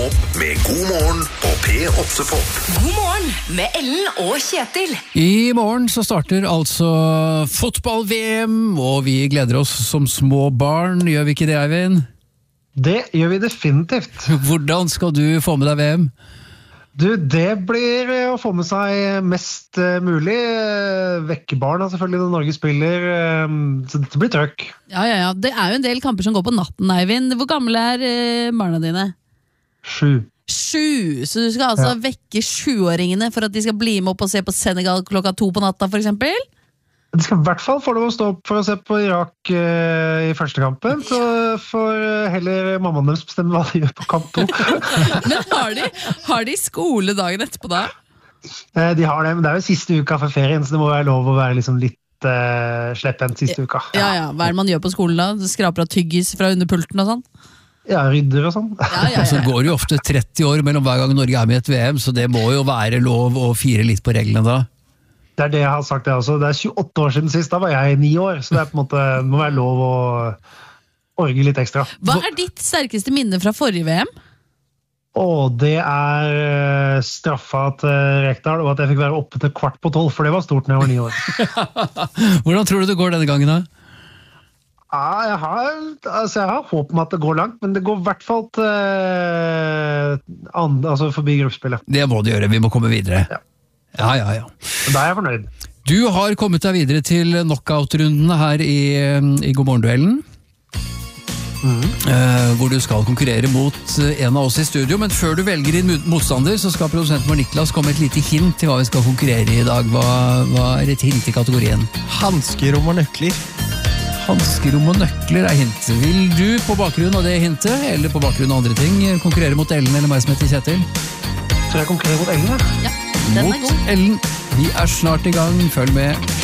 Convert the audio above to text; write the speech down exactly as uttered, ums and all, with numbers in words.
opp med God morgen på P åtte Pop. God morgen med Ellen og Kjetil. I morgen så starter altså fotball-V M, og vi gleder oss som små barn. Gjør vi ikke det, Eivind? Det gjør vi definitivt. Hvordan skal du få med deg V M? Du, det blir å få med seg mest mulig. Vekke barna selvfølgelig når Norge spiller, så det blir trøkk. Ja, ja, ja. Det er jo en del kamper som går på natten, Eivind. Hvor gamle er eh, barna dine? Sju. Sju! Så du skal altså Ja. vekke sjuåringene for at de skal bli med opp og se på Senegal klokka to på natta, for eksempel? De skal i hvert fall få lov å stå opp for å se på Irak eh, i første kampen, så får heller mammaen deres bestemme hva de gjør på kamp to. Men har de, har de skole dagen etterpå da? Eh, de har det, men det er jo siste uka for ferien, så det må være lov å være liksom litt eh, sleppent siste uka. Ja, ja. Hva er det man gjør på skolen da? Skraper av tyggis fra under pulten og sånn? Ja, rydder og sånn. Ja, ja, ja. Så går det jo ofte tretti år mellom hver gang Norge er med i et V M, så det må jo være lov å fire litt på reglene da. Det er det jeg har sagt det også. Det er tjueåtte år siden sist, da var jeg ni år, så det er på en måte, det må være lov å orge litt ekstra. Hva er ditt sterkeste minne fra forrige V M? Og det er eh, straffa til Rekdal, og at jeg fikk være oppe til kvart på tolv, for det var stort når jeg var ni år. Hvordan tror du det går denne gangen da? Ja, jeg har, altså jeg har håp om at det går langt, men det går i hvert fall til eh, andre, altså forbi gruppespillet. Det må det gjøre, vi må komme videre. Ja. Ja, ja, ja. Da er jeg fornøyd. Du har kommet deg videre til knockout-rundene her i, i God morgen-duellen. Mhm. Eh, hvor du skal konkurrere mot en av oss i studio, men før du velger din motstander, så skal produsenten vår Niklas komme et lite hint til hva vi skal konkurrere i i dag. Hva, hva er et hint i kategorien? Handskerom og nøkler. Hanskerom og nøkler er hint. Vil du på bakgrunn av det hintet, eller på bakgrunn av andre ting, konkurrere mot Ellen eller meg som heter Kjetil? Så jeg konkurrerer mot Ellen, ja. Ja, den er Mot god. Ellen. Vi er snart i gang. Følg med.